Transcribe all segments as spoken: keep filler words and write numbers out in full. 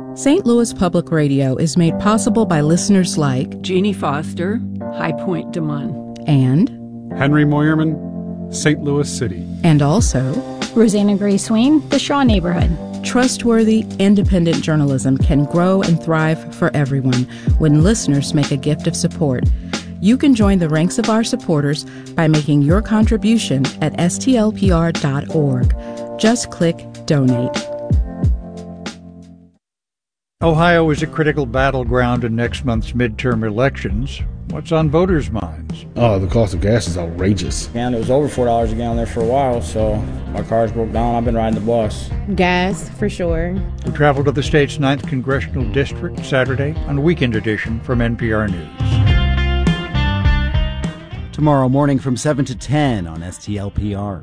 Saint Louis Public Radio is made possible by listeners like Jeannie Foster, High Point Des Moines, and Henry Moyerman, Saint Louis City, and also Rosanna Gray Swain, the Shaw Neighborhood. Trustworthy, independent journalism can grow and thrive for everyone when listeners make a gift of support. You can join the ranks of our supporters by making your contribution at S T L P R dot org. Just click Donate. Ohio is a critical battleground in next month's midterm elections. What's on voters' minds? Oh, the cost of gas is outrageous. And it was over four dollars a gallon there for a while, so my car's broke down. I've been riding the bus. Gas, for sure. We travel to the state's ninth Congressional District Saturday on a weekend edition from N P R News. Tomorrow morning from seven to ten on S T L P R.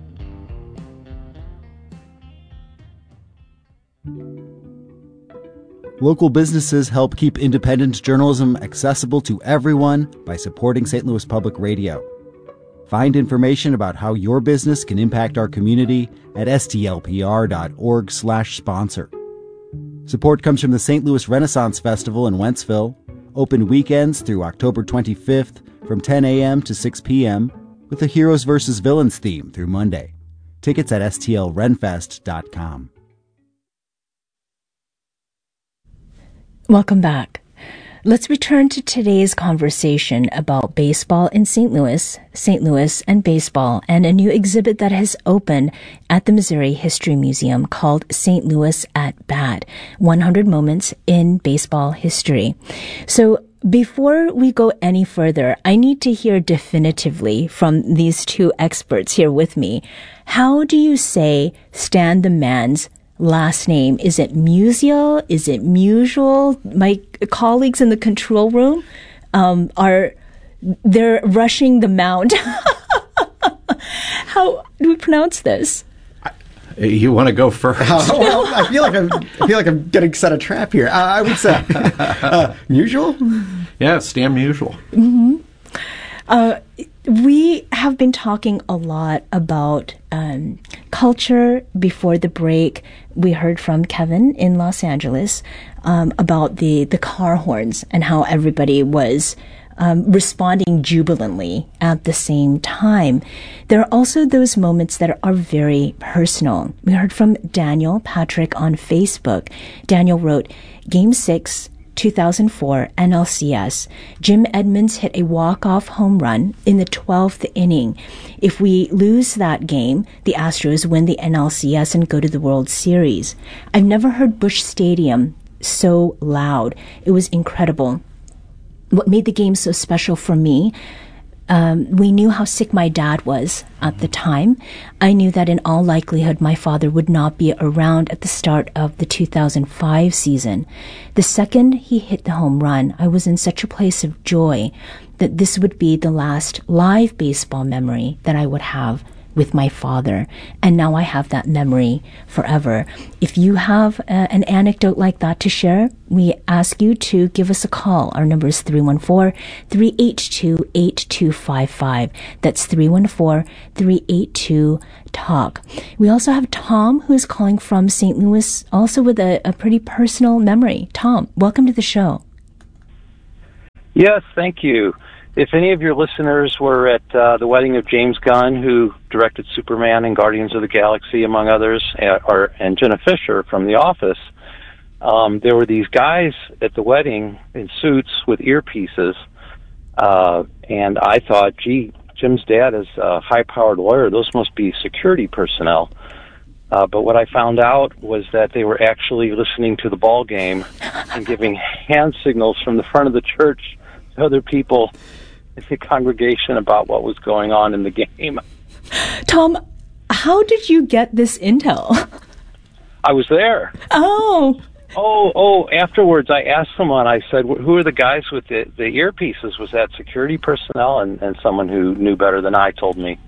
Local businesses help keep independent journalism accessible to everyone by supporting Saint Louis Public Radio. Find information about how your business can impact our community at S T L P R dot org slash sponsor. Support comes from the Saint Louis Renaissance Festival in Wentzville, open weekends through October twenty-fifth from ten a.m. to six p.m. with the Heroes versus Villains theme through Monday. Tickets at S T L renfest dot com. Welcome back. Let's return to today's conversation about baseball in Saint Louis, Saint Louis and baseball, and a new exhibit that has opened at the Missouri History Museum called Saint Louis at Bat, one hundred Moments in Baseball History. So before we go any further, I need to hear definitively from these two experts here with me. How do you say Stan the Man's last name? Is it Musial? Is it Musial? My colleagues in the control room um, are they're rushing the mound. How do we pronounce this? You want to go first? Uh, well, I feel like I'm I feel like I'm getting set a trap here. Uh, I would say uh, Musial. Yeah, Stan Musial. Mm-hmm. Uh, we have been talking a lot about um, culture before the break. We heard from Kevin in Los Angeles um, about the, the car horns and how everybody was um, responding jubilantly at the same time. There are also those moments that are very personal. We heard from Daniel Patrick on Facebook. Daniel wrote, Game six, two thousand four N L C S. Jim Edmonds hit a walk-off home run in the twelfth inning. If we lose that game, the Astros win the N L C S and go to the World Series. I've never heard Busch Stadium so loud. It was incredible. What made the game so special for me, Um, we knew how sick my dad was at the time. I knew that in all likelihood my father would not be around at the start of the two thousand five season. The second he hit the home run, I was in such a place of joy that this would be the last live baseball memory that I would have with my father. And now I have that memory forever. If you have uh, an anecdote like that to share, we ask you to give us a call. Our number is three one four, three eight two, eight two five five. That's three one four, three eight two, talk. We also have Tom, who is calling from Saint Louis, also with a, a pretty personal memory. Tom, welcome to the show. Yes, thank you. If any of your listeners were at uh, the wedding of James Gunn, who directed Superman and Guardians of the Galaxy, among others, uh, or, and Jenna Fisher from The Office, um, there were these guys at the wedding in suits with earpieces, uh, and I thought, gee, Jim's dad is a high-powered lawyer. Those must be security personnel. Uh, but what I found out was that they were actually listening to the ball game and giving hand signals from the front of the church to other people in the congregation about what was going on in the game. Tom, how did you get this intel? I was there. Oh. Oh, oh, afterwards I asked someone, I said, who are the guys with the, the earpieces? Was that security personnel? And, and someone who knew better than I told me.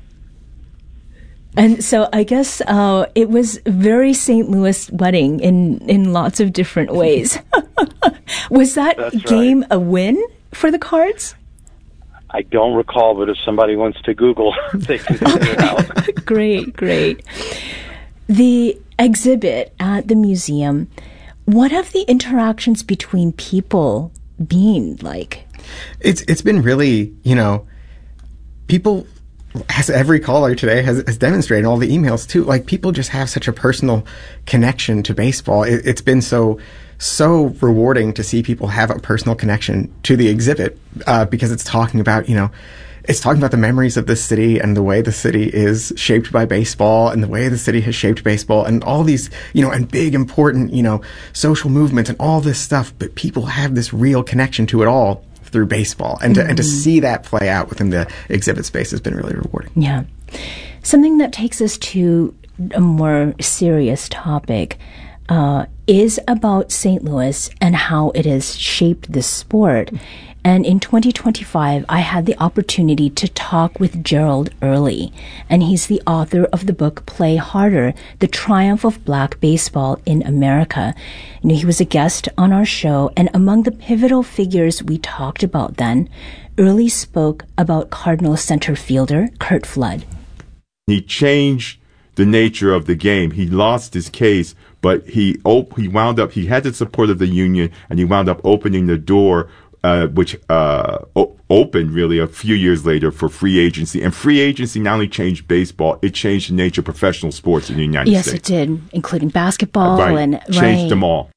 And so I guess uh, it was very Saint Louis wedding in, in lots of different ways. Was that That's game right. a win for the Cards? I don't recall, but if somebody wants to Google, they can figure it out. Great, great. The exhibit at the museum, what have the interactions between people been like? It's it's been really, you know, people, as every caller today has, has demonstrated, all the emails too, like people just have such a personal connection to baseball. It, it's been so so rewarding to see people have a personal connection to the exhibit uh, because it's talking about, you know, it's talking about the memories of the city and the way the city is shaped by baseball and the way the city has shaped baseball and all these, you know, and big, important, you know, social movements and all this stuff. But people have this real connection to it all through baseball. And to, mm-hmm. and to see that play out within the exhibit space has been really rewarding. Yeah. Something that takes us to a more serious topic uh, is about Saint Louis and how it has shaped this sport. And in twenty twenty-five, I had the opportunity to talk with Gerald Early, and he's the author of the book Play Harder, The Triumph of Black Baseball in America. You know, he was a guest on our show, and among the pivotal figures we talked about then, Early spoke about Cardinals center fielder Curt Flood. He changed the nature of the game. He lost his case, but he op- he wound up, he had the support of the union, and he wound up opening the door Uh, which uh, o- opened really a few years later for free agency. And free agency not only changed baseball, it changed the nature of professional sports in the United yes, States. Yes, it did, including basketball. Uh, right. and Changed right. them all.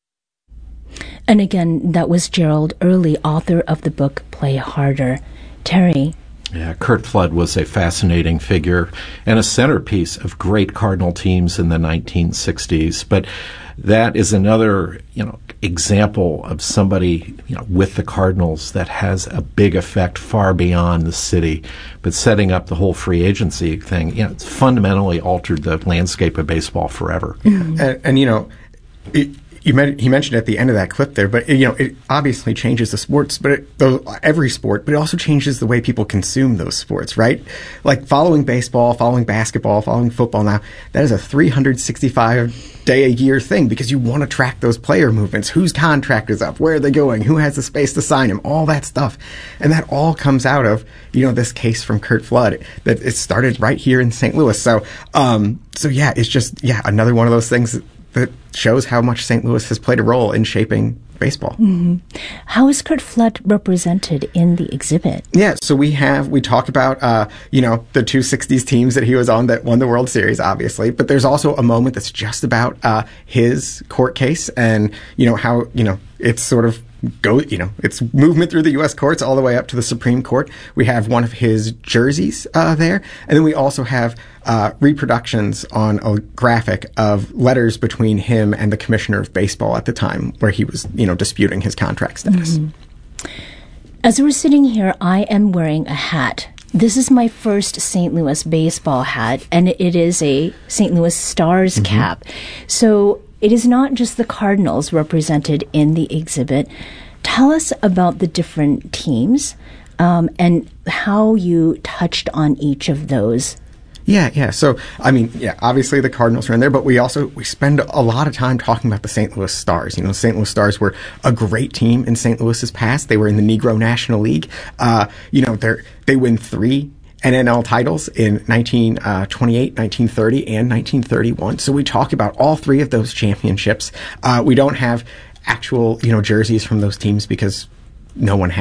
And again, that was Gerald Early, author of the book Play Harder. Terry? Yeah, Curt Flood was a fascinating figure and a centerpiece of great Cardinal teams in the nineteen sixties. But that is another, you know, example of somebody, you know, with the Cardinals that has a big effect far beyond the city. But setting up the whole free agency thing, you know, it's fundamentally altered the landscape of baseball forever. Mm-hmm. And, and, you know, it, You met, he mentioned at the end of that clip there, but, you know, it obviously changes the sports, but it, the, every sport, but it also changes the way people consume those sports, right? Like following baseball, following basketball, following football now, that is a three hundred sixty-five day a year thing because you want to track those player movements. Whose contract is up? Where are they going? Who has the space to sign him? All that stuff. And that all comes out of, you know, this case from Curt Flood that it started right here in Saint Louis. So, um, so yeah, it's just, yeah, another one of those things that, that shows how much Saint Louis has played a role in shaping baseball. Mm-hmm. How is Curt Flood represented in the exhibit? Yeah, so we have, we talk about, uh, you know, the two sixties teams that he was on that won the World Series, obviously, but there's also a moment that's just about uh, his court case and, you know, how, you know, it's sort of go, you know, it's movement through the U S courts all the way up to the Supreme Court. We have one of his jerseys uh, there, and then we also have uh, reproductions on a graphic of letters between him and the commissioner of baseball at the time, where he was, you know, disputing his contract status. Mm-hmm. As we're sitting here, I am wearing a hat. This is my first Saint Louis baseball hat, and it is a Saint Louis Stars mm-hmm. cap. So it is not just the Cardinals represented in the exhibit. Tell us about the different teams um, and how you touched on each of those. Yeah, yeah. So, I mean, yeah, obviously the Cardinals are in there, but we also, we spend a lot of time talking about the Saint Louis Stars. You know, Saint Louis Stars were a great team in Saint Louis's past. They were in the Negro National League. Uh, you know, they're, they win three N N L titles in nineteen twenty-eight, nineteen thirty, and nineteen thirty-one. So we talk about all three of those championships. Uh, we don't have actual, you know, jerseys from those teams because no one has